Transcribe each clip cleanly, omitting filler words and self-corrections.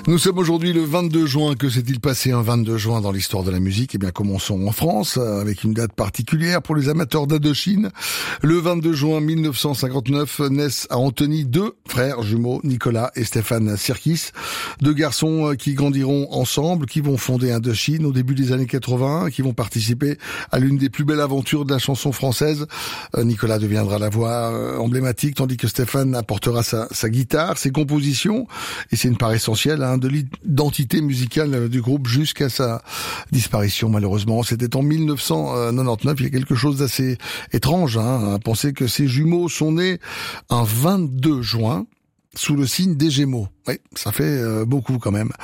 Nous sommes aujourd'hui le 22 juin. Que s'est-il passé un 22 juin dans l'histoire de la musique? Eh bien, commençons en France, avec une date particulière pour les amateurs d'Indochine. Le 22 juin 1959 naissent à Antony deux frères jumeaux, Nicolas et Stéphane Sirkis. Deux garçons qui grandiront ensemble, qui vont fonder Indochine au début des années 80, qui vont participer à l'une des plus belles aventures de la chanson française. Nicolas deviendra la voix emblématique, tandis que Stéphane apportera sa guitare, ses compositions, et c'est une part essentielle de l'identité musicale du groupe jusqu'à sa disparition, malheureusement. C'était en 1999. Il y a quelque chose d'assez étrange à penser que ces jumeaux sont nés un 22 juin sous le signe des Gémeaux. Oui, ça fait beaucoup quand même.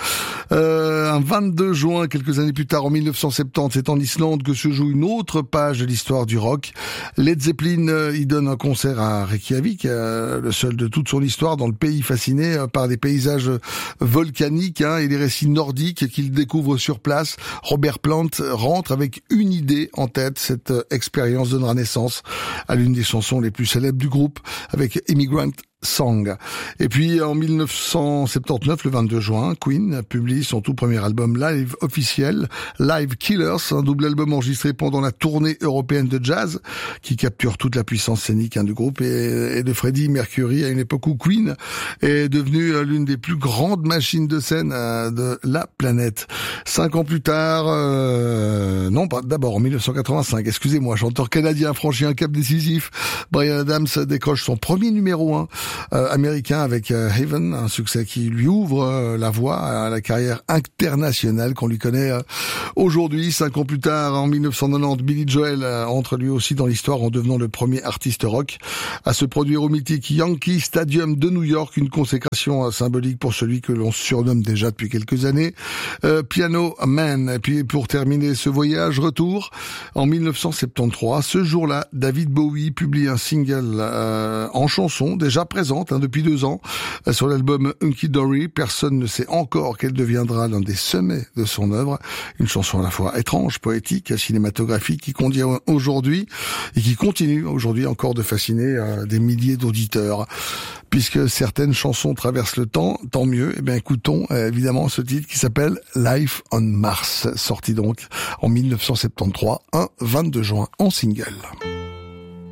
Un 22 juin, quelques années plus tard, en 1970, c'est en Islande que se joue une autre page de l'histoire du rock. Led Zeppelin y donne un concert à Reykjavik, le seul de toute son histoire dans le pays fasciné par des paysages volcaniques et des récits nordiques qu'il découvre sur place. Robert Plant rentre avec une idée en tête. Cette expérience donnera naissance à l'une des chansons les plus célèbres du groupe, avec Immigrant Song. Et puis en 1979, le 22 juin, Queen publie son tout premier album live officiel, Live Killers, un double album enregistré pendant la tournée européenne de jazz qui capture toute la puissance scénique du groupe et de Freddie Mercury à une époque où Queen est devenue l'une des plus grandes machines de scène de la planète. 5 ans plus tard, d'abord en 1985, excusez-moi, chanteur canadien franchit un cap décisif. Bryan Adams décroche son premier numéro 1 américain avec Heaven, un succès qui lui ouvre la voie à la carrière internationale qu'on lui connaît aujourd'hui. 5 ans plus tard, en 1990, Billy Joel entre lui aussi dans l'histoire en devenant le premier artiste rock à se produire au mythique Yankee Stadium de New York, une consécration symbolique pour celui que l'on surnomme déjà depuis quelques années Piano Man. Et puis pour terminer ce voyage, retour en 1973. Ce jour-là, David Bowie publie un single en chanson déjà présente depuis 2 ans sur l'album Hunky Dory. Personne ne sait encore quel deviendra l'un des sommets de son œuvre. Une chanson à la fois étrange, poétique, cinématographique qui continue aujourd'hui encore de fasciner des milliers d'auditeurs. Puisque certaines chansons traversent le temps, tant mieux. Eh bien, écoutons évidemment ce titre qui s'appelle Life on Mars, sorti donc en 1973, un 22 juin en single.